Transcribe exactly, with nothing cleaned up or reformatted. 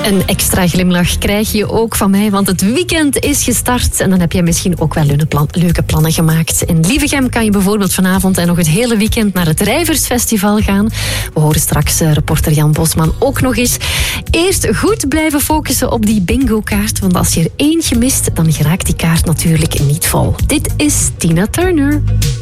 Een extra glimlach krijg je ook van mij, want het weekend is gestart. En dan heb je misschien ook wel leuke plannen gemaakt. In Lievegem kan je bijvoorbeeld vanavond en nog het hele weekend naar het Rijversfestival gaan. We horen straks reporter Jan Bosman ook nog eens. Eerst goed blijven focussen op die bingo-kaart, want als je er eentje mist, dan geraakt die kaart natuurlijk niet vol. Dit is Tina Turner.